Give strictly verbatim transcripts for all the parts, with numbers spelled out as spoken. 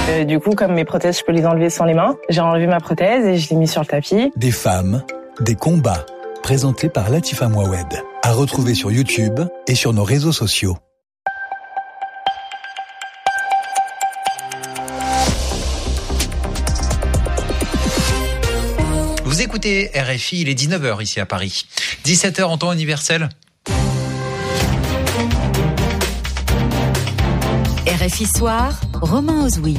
Euh, du coup, comme mes prothèses, je peux les enlever sans les mains. J'ai enlevé ma prothèse et je l'ai mis sur le tapis. Des femmes, des combats. Présenté par Latifa Mouawed. À retrouver sur YouTube et sur nos réseaux sociaux. Vous écoutez R F I, il est dix-neuf heures ici à Paris. dix-sept heures en temps universel. R F I Soir, Romain Ozoui.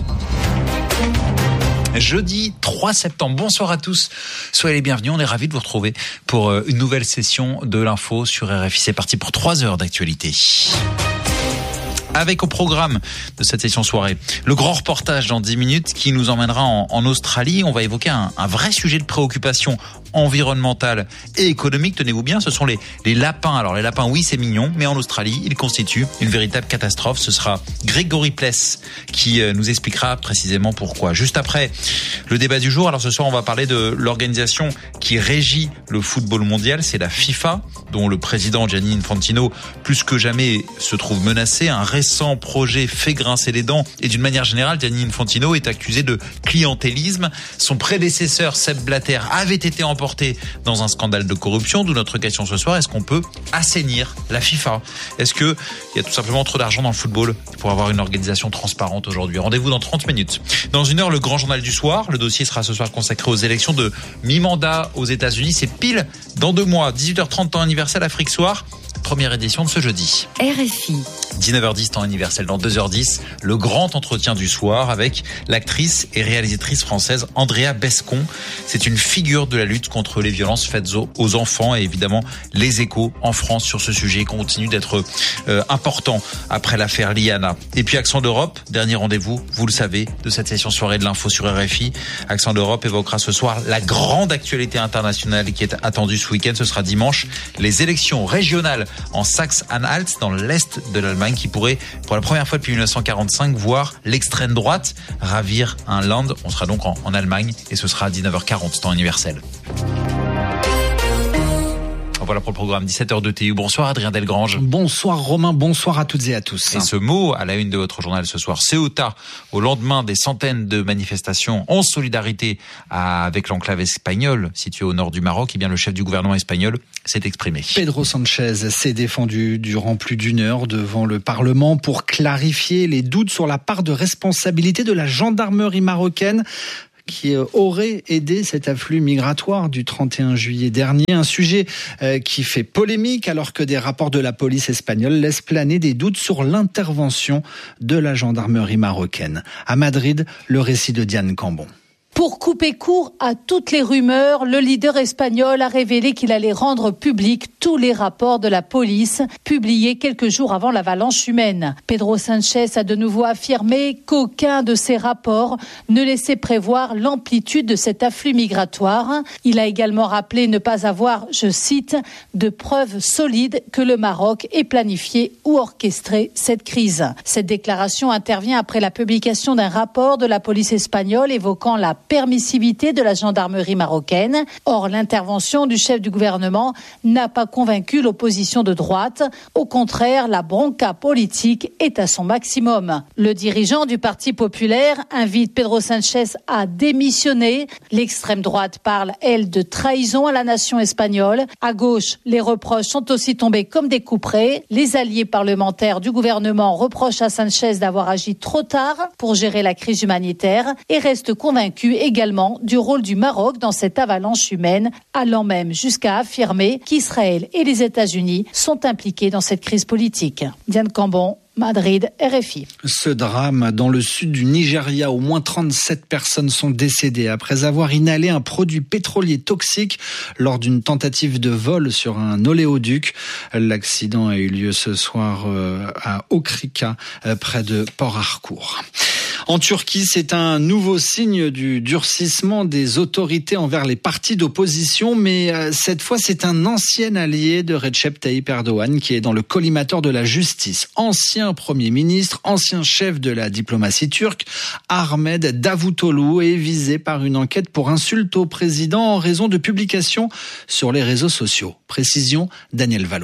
Jeudi trois septembre. Bonsoir à tous. Soyez les bienvenus. On est ravis de vous retrouver pour une nouvelle session de l'info sur R F I. C'est parti pour trois heures d'actualité. Avec au programme de cette session soirée, le grand reportage dans dix minutes qui nous emmènera en, en Australie. On va évoquer un, un vrai sujet de préoccupation environnementale et économique. Tenez-vous bien, ce sont les, les lapins. Alors les lapins, oui, c'est mignon, mais en Australie, ils constituent une véritable catastrophe. Ce sera Grégory Pless qui nous expliquera précisément pourquoi. Juste après le débat du jour, alors ce soir, on va parler de l'organisation qui régit le football mondial. C'est la FIFA, dont le président Gianni Infantino, plus que jamais, se trouve menacé. Un récent projet fait grincer les dents et d'une manière générale, Gianni Infantino est accusé de clientélisme. Son prédécesseur, Sepp Blatter, avait été emporté dans un scandale de corruption. D'où notre question ce soir, est-ce qu'on peut assainir la FIFA? Est-ce qu'il y a tout simplement trop d'argent dans le football pour avoir une organisation transparente aujourd'hui? Rendez-vous dans trente minutes. Dans une heure, le grand journal du soir. Le dossier sera ce soir consacré aux élections de mi-mandat aux États-Unis. C'est pile dans deux mois, dix-huit heures trente temps universel Afrique Soir. Première édition de ce jeudi. R F I. dix-neuf heures dix temps universel dans deux heures dix. Le grand entretien du soir avec l'actrice et réalisatrice française Andrea Bescon. C'est une figure de la lutte contre les violences faites aux enfants et évidemment les échos en France sur ce sujet continuent d'être euh, importants après l'affaire Liana. Et puis Accent d'Europe, dernier rendez-vous, vous le savez, de cette session soirée de l'info sur R F I. Accent d'Europe évoquera ce soir la grande actualité internationale qui est attendue ce week-end. Ce sera dimanche, les élections régionales en Saxe-Anhalt, dans l'est de l'Allemagne, qui pourrait, pour la première fois depuis mille neuf cent quarante-cinq, voir l'extrême droite ravir un land. On sera donc en, en Allemagne et ce sera à dix-neuf heures quarante, temps universel. Voilà pour le programme, dix-sept heures de T U. Bonsoir Adrien Delgrange. Bonsoir Romain, bonsoir à toutes et à tous. Et ce mot à la une de votre journal ce soir, Ceuta, au lendemain des centaines de manifestations en solidarité avec l'enclave espagnole située au nord du Maroc, eh bien le chef du gouvernement espagnol s'est exprimé. Pedro Sanchez s'est défendu durant plus d'une heure devant le Parlement pour clarifier les doutes sur la part de responsabilité de la gendarmerie marocaine qui aurait aidé cet afflux migratoire du trente et un juillet dernier. Un sujet qui fait polémique alors que des rapports de la police espagnole laissent planer des doutes sur l'intervention de la gendarmerie marocaine. À Madrid, le récit de Diane Cambon. Pour couper court à toutes les rumeurs, le leader espagnol a révélé qu'il allait rendre public tous les rapports de la police publiés quelques jours avant l'avalanche humaine. Pedro Sanchez a de nouveau affirmé qu'aucun de ces rapports ne laissait prévoir l'amplitude de cet afflux migratoire. Il a également rappelé ne pas avoir, je cite, de preuves solides que le Maroc ait planifié ou orchestré cette crise. Cette déclaration intervient après la publication d'un rapport de la police espagnole évoquant la permissivité de la gendarmerie marocaine. Or, l'intervention du chef du gouvernement n'a pas convaincu l'opposition de droite. Au contraire, la bronca politique est à son maximum. Le dirigeant du Parti populaire invite Pedro Sanchez à démissionner. L'extrême droite parle, elle, de trahison à la nation espagnole. À gauche, les reproches sont aussi tombés comme des couperets. Les alliés parlementaires du gouvernement reprochent à Sanchez d'avoir agi trop tard pour gérer la crise humanitaire et restent convaincus également du rôle du Maroc dans cette avalanche humaine, allant même jusqu'à affirmer qu'Israël et les États-Unis sont impliqués dans cette crise politique. Diane Cambon, Madrid, R F I. Ce drame dans le sud du Nigeria, au moins trente-sept personnes sont décédées après avoir inhalé un produit pétrolier toxique lors d'une tentative de vol sur un oléoduc. L'accident a eu lieu ce soir à Okrika, près de Port Harcourt. En Turquie, c'est un nouveau signe du durcissement des autorités envers les partis d'opposition, mais cette fois, c'est un ancien allié de Recep Tayyip Erdogan qui est dans le collimateur de la justice. Ancien Premier ministre, ancien chef de la diplomatie turque, Ahmed Davutoglu est visé par une enquête pour insulte au président en raison de publications sur les réseaux sociaux. Précision, Daniel Valo.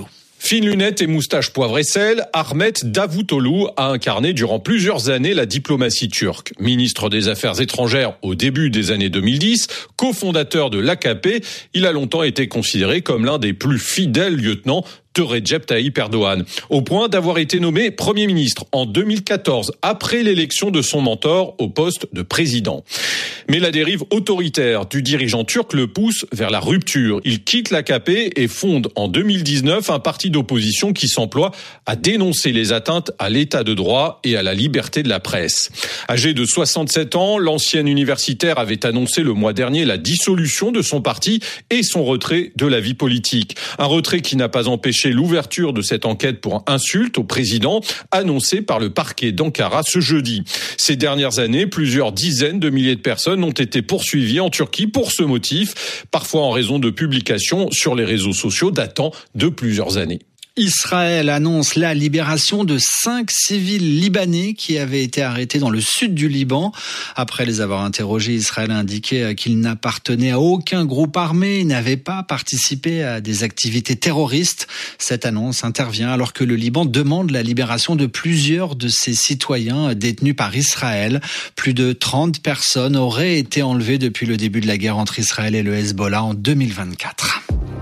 Fines lunettes et moustache poivre et sel, Ahmet Davutoglu a incarné durant plusieurs années la diplomatie turque. Ministre des Affaires étrangères au début des années deux mille dix, cofondateur de l'A K P, il a longtemps été considéré comme l'un des plus fidèles lieutenants de Recep Tayyip Erdogan, au point d'avoir été nommé Premier ministre en deux mille quatorze, après l'élection de son mentor au poste de président. Mais la dérive autoritaire du dirigeant turc le pousse vers la rupture. Il quitte l'A K P et fonde en deux mille dix-neuf un parti d'opposition qui s'emploie à dénoncer les atteintes à l'état de droit et à la liberté de la presse. Âgé de soixante-sept ans, l'ancien universitaire avait annoncé le mois dernier la dissolution de son parti et son retrait de la vie politique. Un retrait qui n'a pas empêché l'ouverture de cette enquête pour insulte au président, annoncée par le parquet d'Ankara ce jeudi. Ces dernières années, plusieurs dizaines de milliers de personnes ont été poursuivies en Turquie pour ce motif, parfois en raison de publications sur les réseaux sociaux datant de plusieurs années. Israël annonce la libération de cinq civils libanais qui avaient été arrêtés dans le sud du Liban. Après les avoir interrogés, Israël a indiqué qu'ils n'appartenaient à aucun groupe armé et n'avaient pas participé à des activités terroristes. Cette annonce intervient alors que le Liban demande la libération de plusieurs de ses citoyens détenus par Israël. Plus de trente personnes auraient été enlevées depuis le début de la guerre entre Israël et le Hezbollah en deux mille vingt-quatre.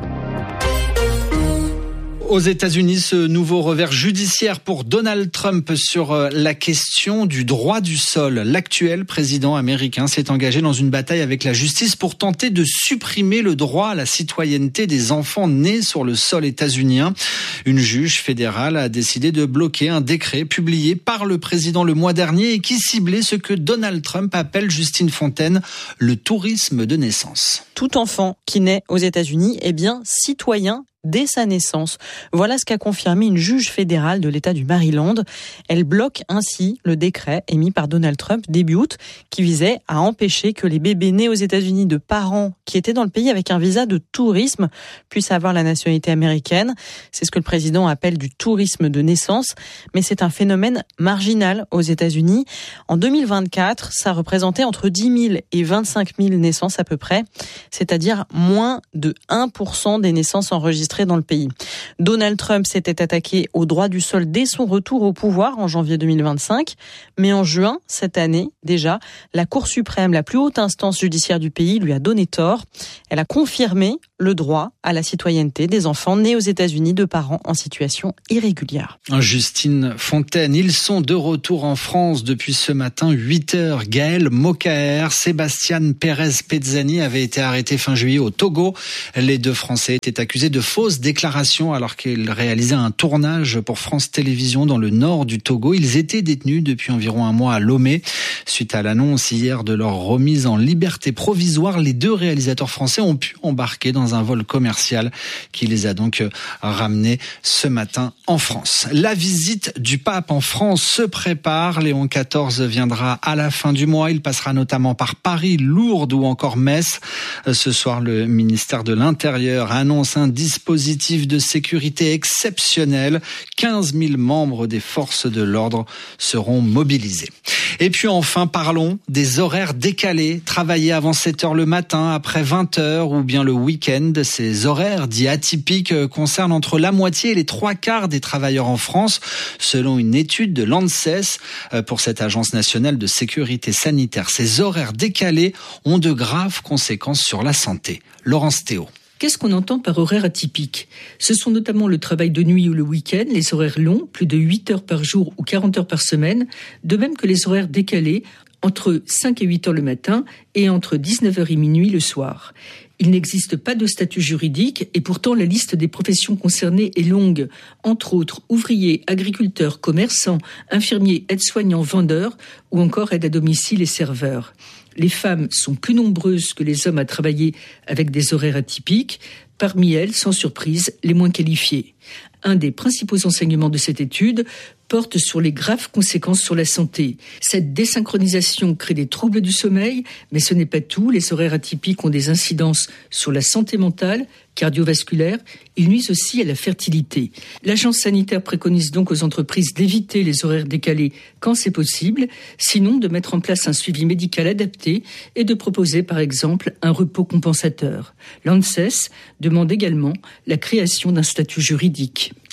Aux États-Unis, ce nouveau revers judiciaire pour Donald Trump sur la question du droit du sol. L'actuel président américain s'est engagé dans une bataille avec la justice pour tenter de supprimer le droit à la citoyenneté des enfants nés sur le sol états-unien. Une juge fédérale a décidé de bloquer un décret publié par le président le mois dernier et qui ciblait ce que Donald Trump appelle, Justine Fontaine, le tourisme de naissance. Tout enfant qui naît aux États-Unis est bien citoyen dès sa naissance. Voilà ce qu'a confirmé une juge fédérale de l'État du Maryland. Elle bloque ainsi le décret émis par Donald Trump début août qui visait à empêcher que les bébés nés aux États-Unis de parents qui étaient dans le pays avec un visa de tourisme puissent avoir la nationalité américaine. C'est ce que le président appelle du tourisme de naissance, mais c'est un phénomène marginal aux États-Unis. En deux mille vingt-quatre, ça représentait entre dix mille et vingt-cinq mille naissances à peu près, c'est-à-dire moins de un pour cent des naissances enregistrées dans le pays. Donald Trump s'était attaqué au droit du sol dès son retour au pouvoir en janvier deux mille vingt-cinq, mais en juin cette année, déjà, la Cour suprême, la plus haute instance judiciaire du pays, lui a donné tort. Elle a confirmé le droit à la citoyenneté des enfants nés aux États-Unis de parents en situation irrégulière. Justine Fontaine, ils sont de retour en France depuis ce matin, huit heures. Gaël Mokaer, Sébastien Pérez-Pezzani avaient été arrêtés fin juillet au Togo. Les deux Français étaient accusés de fausses déclarations alors qu'ils réalisaient un tournage pour France Télévisions dans le nord du Togo. Ils étaient détenus depuis environ un mois à Lomé. Suite à l'annonce hier de leur remise en liberté provisoire, les deux réalisateurs français ont pu embarquer dans un vol commercial qui les a donc ramenés ce matin en France. La visite du pape en France se prépare. Léon quatorze viendra à la fin du mois. Il passera notamment par Paris, Lourdes ou encore Metz. Ce soir, le ministère de l'Intérieur annonce un dispositif de sécurité exceptionnel. quinze mille membres des forces de l'ordre seront mobilisés. Et puis enfin, parlons des horaires décalés. Travailler avant sept heures le matin, après vingt heures ou bien le week-end. Ces horaires dits atypiques concernent entre la moitié et les trois quarts des travailleurs en France, selon une étude de l'ANSES pour cette agence nationale de sécurité sanitaire. Ces horaires décalés ont de graves conséquences sur la santé. Laurence Théo. Qu'est-ce qu'on entend par horaire atypique ? Ce sont notamment le travail de nuit ou le week-end, les horaires longs, plus de huit heures par jour ou quarante heures par semaine, de même que les horaires décalés, entre cinq et huit heures le matin et entre dix-neuf heures et minuit le soir. Il n'existe pas de statut juridique et pourtant la liste des professions concernées est longue. Entre autres, ouvriers, agriculteurs, commerçants, infirmiers, aides-soignants, vendeurs ou encore aides à domicile et serveurs. Les femmes sont plus nombreuses que les hommes à travailler avec des horaires atypiques. Parmi elles, sans surprise, les moins qualifiées. Un des principaux enseignements de cette étude porte sur les graves conséquences sur la santé. Cette désynchronisation crée des troubles du sommeil, mais ce n'est pas tout. Les horaires atypiques ont des incidences sur la santé mentale, cardiovasculaire. Ils nuisent aussi à la fertilité. L'agence sanitaire préconise donc aux entreprises d'éviter les horaires décalés quand c'est possible, sinon de mettre en place un suivi médical adapté et de proposer par exemple un repos compensateur. L'ANSES demande également la création d'un statut juridique.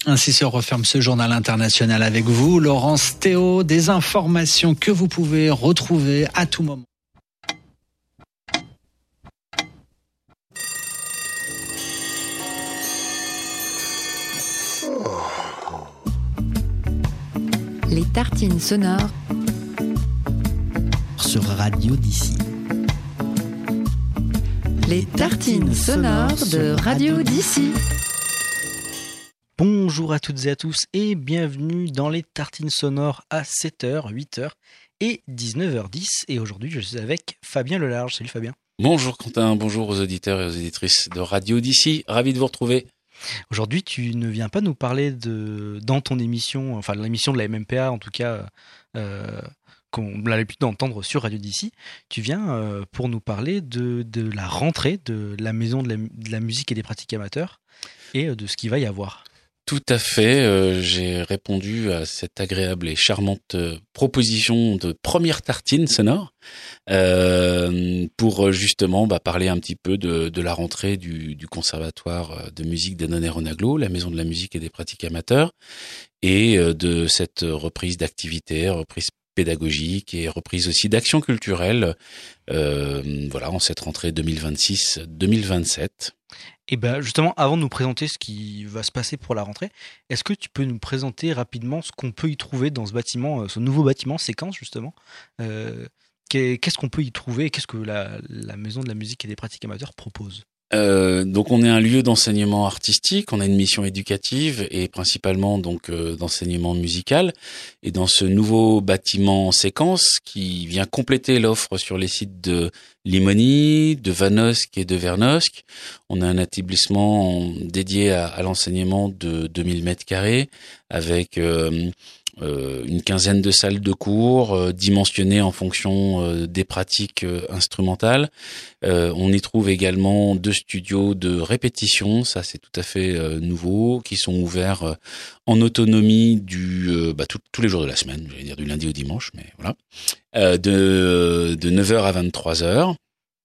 Ainsi se referme ce journal international avec vous, Laurence Théo, des informations que vous pouvez retrouver à tout moment. Les tartines sonores sur Radio d'ici. Les tartines sonores de Radio d'ici. Bonjour à toutes et à tous et bienvenue dans les tartines sonores à sept heures, huit heures et dix-neuf heures dix. Et aujourd'hui, je suis avec Fabien Lelarge. Salut Fabien. Bonjour Quentin, bonjour aux auditeurs et aux auditrices de Radio d'ici. Ravi de vous retrouver. Aujourd'hui, tu ne viens pas nous parler de dans ton émission, enfin l'émission de la M M P A en tout cas, euh, qu'on a l'habitude d'entendre sur Radio d'ici. Tu viens euh, pour nous parler de, de la rentrée de la Maison de la, de la musique et des pratiques amateurs et de ce qu'il va y avoir. Tout à fait, euh, j'ai répondu à cette agréable et charmante euh, proposition de première tartine sonore euh, pour justement bah, parler un petit peu de, de la rentrée du, du Conservatoire de musique d'Annonay-Rosnaglo, la Maison de la musique et des pratiques amateurs, et euh, de cette reprise d'activité, reprise pédagogique et reprise aussi d'action culturelle euh, voilà, en cette rentrée deux mille vingt-six deux mille vingt-sept. Et ben justement, avant de nous présenter ce qui va se passer pour la rentrée, est-ce que tu peux nous présenter rapidement ce qu'on peut y trouver dans ce bâtiment, ce nouveau bâtiment Séquence justement euh, Qu'est-ce qu'on peut y trouver et qu'est-ce que la, la Maison de la musique et des pratiques amateurs propose ? Euh, donc on est un lieu d'enseignement artistique, on a une mission éducative et principalement donc euh, d'enseignement musical. Et dans ce nouveau bâtiment Séquence qui vient compléter l'offre sur les sites de Limony, de Vanosque et de Vernosque, on a un établissement dédié à, à l'enseignement de deux mille mètres carrés avec euh, Euh, une quinzaine de salles de cours euh, dimensionnées en fonction euh, des pratiques euh, instrumentales. Euh, on y trouve également deux studios de répétition, ça c'est tout à fait euh, nouveau, qui sont ouverts euh, en autonomie du euh, bah, tout, tous les jours de la semaine, je vais dire du lundi au dimanche, mais voilà, euh, de, de neuf heures à vingt-trois heures.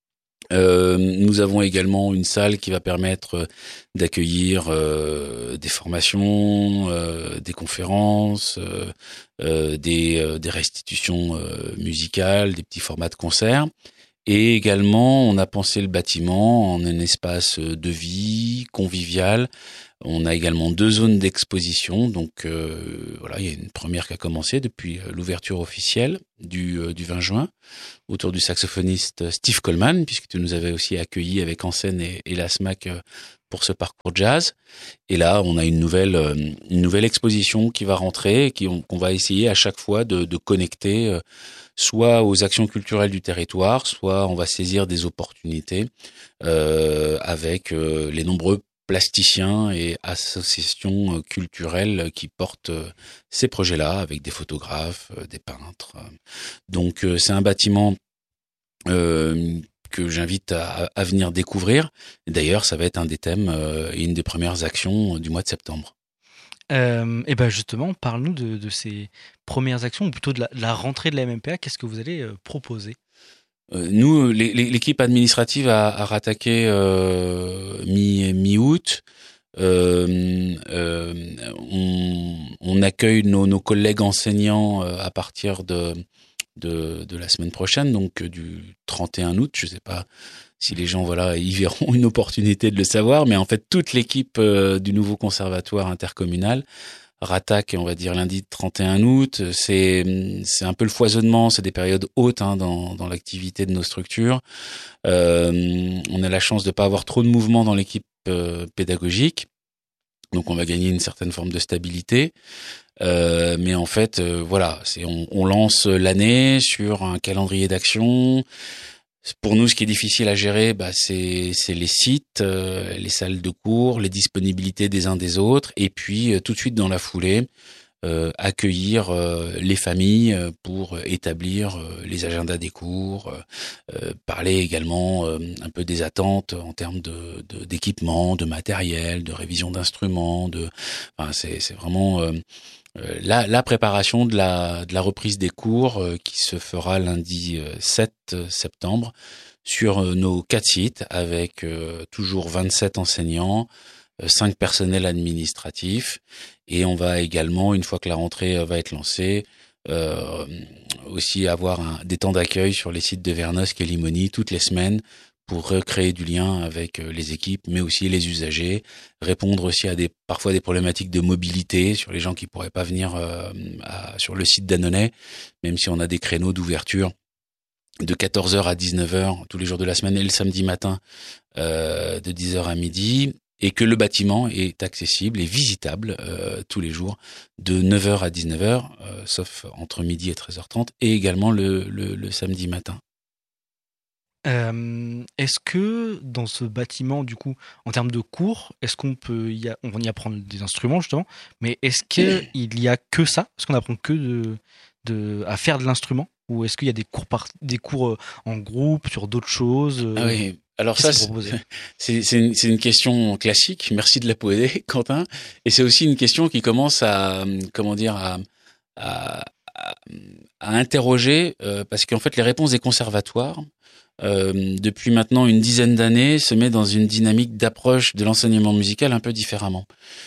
Euh, nous avons également une salle qui va permettre d'accueillir euh, des formations, euh, des conférences, euh, euh, des, euh, des restitutions euh, musicales, des petits formats de concerts. Et également, on a pensé le bâtiment en un espace de vie convivial. On a également deux zones d'exposition. Donc euh, voilà, il y a une première qui a commencé depuis l'ouverture officielle du, euh, du vingt juin autour du saxophoniste Steve Coleman, puisque tu nous avais aussi accueillis avec En Scène et, et la SMAC pour ce parcours jazz. Et là, on a une nouvelle, une nouvelle exposition qui va rentrer et qui, on, qu'on va essayer à chaque fois de, de connecter euh, soit aux actions culturelles du territoire, soit on va saisir des opportunités euh, avec euh, les nombreux plasticiens et associations culturelles qui portent ces projets-là, avec des photographes, des peintres. Donc c'est un bâtiment euh, que j'invite à, à venir découvrir. D'ailleurs, ça va être un des thèmes euh, et une des premières actions du mois de septembre. Euh, et ben justement, parle-nous de, de ces premières actions, ou plutôt de la, de la rentrée de la M M P A. Qu'est-ce que vous allez euh, proposer ? Euh, nous, les, les, l'équipe administrative a, a rattaqué euh, mi, mi-août. Euh, euh, on, on accueille nos, nos collègues enseignants euh, à partir de, de, de la semaine prochaine, donc euh, du trente et un août. Je ne sais pas si les gens voilà y verront une opportunité de le savoir, mais en fait toute l'équipe euh, du nouveau conservatoire intercommunal rattaque, on va dire lundi trente et un août. C'est c'est un peu le foisonnement, c'est des périodes hautes hein, dans dans l'activité de nos structures. Euh, on a la chance de pas avoir trop de mouvement dans l'équipe euh, pédagogique, donc on va gagner une certaine forme de stabilité. Euh, mais en fait, euh, voilà, c'est on, on lance l'année sur un calendrier d'action. Pour nous, ce qui est difficile à gérer, bah, c'est, c'est les sites, euh, les salles de cours, les disponibilités des uns des autres, et puis euh, tout de suite dans la foulée, euh, accueillir euh, les familles pour établir euh, les agendas des cours, euh, parler également euh, un peu des attentes en termes de, de d'équipement, de matériel, de révision d'instruments. De, enfin, c'est, c'est vraiment euh, La, la préparation de la, de la reprise des cours euh, qui se fera lundi euh, sept septembre sur euh, nos quatre sites avec euh, toujours vingt-sept enseignants, euh, cinq personnels administratifs. Et on va également, une fois que la rentrée va être lancée, euh, aussi avoir un, des temps d'accueil sur les sites de Vernosque et Limoni toutes les semaines pour recréer du lien avec les équipes, mais aussi les usagers, répondre aussi à des parfois des problématiques de mobilité sur les gens qui pourraient pas venir euh, à, sur le site d'Annonay, même si on a des créneaux d'ouverture de quatorze heures à dix-neuf heures tous les jours de la semaine et le samedi matin euh, de dix heures à midi, et que le bâtiment est accessible et visitable euh, tous les jours de neuf heures à dix-neuf heures, euh, sauf entre midi et treize heures trente, et également le, le, le samedi matin. Euh, est-ce que dans ce bâtiment, du coup, en termes de cours, est-ce qu'on peut y, a, on y apprendre des instruments justement, mais est-ce qu'il y a que ça? Est-ce qu'on apprend que de, de, à faire de l'instrument, ou est-ce qu'il y a des cours, par, des cours en groupe sur d'autres choses? Ah oui. Alors ça, c'est, c'est, c'est, une, c'est une question classique. Merci de la poser, Quentin. Et c'est aussi une question qui commence à, comment dire, à, à, à, à interroger, euh, parce qu'en fait, les réponses des conservatoires, Euh, depuis maintenant une dizaine d'années, se met dans une dynamique d'approche de l'enseignement musical un peu différemment.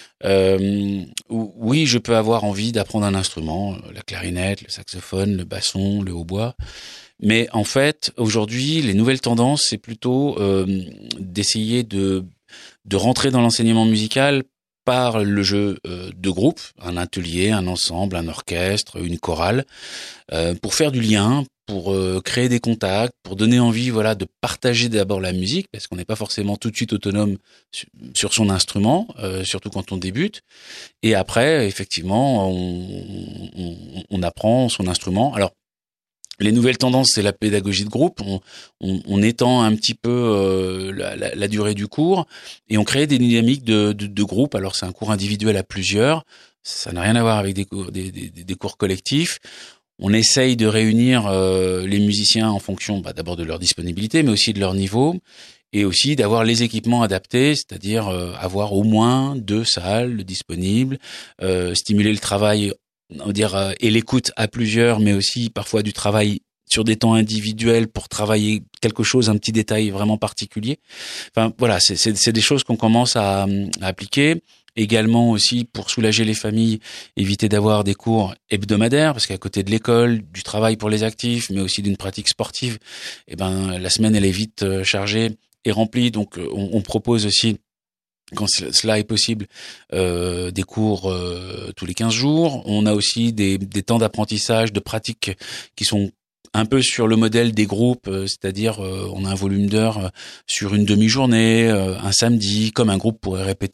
Euh, oui, je peux avoir envie d'apprendre un instrument, la clarinette, le saxophone, le basson, le hautbois, mais en fait, aujourd'hui, les nouvelles tendances, c'est plutôt euh, d'essayer de de rentrer dans l'enseignement musical par le jeu euh, de groupe, un atelier, un ensemble, un orchestre, une chorale, euh, pour faire du lien, pour euh, créer des contacts, pour donner envie, voilà, de partager d'abord la musique, parce qu'on n'est pas forcément tout de suite autonome sur, sur son instrument, euh, surtout quand on débute. Et après, effectivement, on, on, on apprend son instrument. Alors, les nouvelles tendances, c'est la pédagogie de groupe. On, on, on étend un petit peu euh, la, la, la durée du cours et on crée des dynamiques de, de, de groupe. Alors, c'est un cours individuel à plusieurs. Ça n'a rien à voir avec des cours, des, des, des cours collectifs. On essaye de réunir euh, les musiciens en fonction bah, d'abord de leur disponibilité, mais aussi de leur niveau, et aussi d'avoir les équipements adaptés, c'est-à-dire euh, avoir au moins deux salles disponibles, euh, stimuler le travail, on va dire, euh, et l'écoute à plusieurs, mais aussi parfois du travail sur des temps individuels pour travailler quelque chose, un petit détail vraiment particulier. Enfin voilà, c'est, c'est, c'est des choses qu'on commence à, à appliquer. Également aussi pour soulager les familles, éviter d'avoir des cours hebdomadaires, parce qu'à côté de l'école, du travail pour les actifs, mais aussi d'une pratique sportive, eh ben la semaine elle est vite chargée et remplie. Donc on, on propose aussi, quand cela est possible, euh, des cours euh, tous les quinze jours. On a aussi des, des temps d'apprentissage, de pratique qui sont un peu sur le modèle des groupes, euh, c'est-à-dire euh, on a un volume d'heures euh, sur une demi-journée, euh, un samedi, comme un groupe pourrait répéter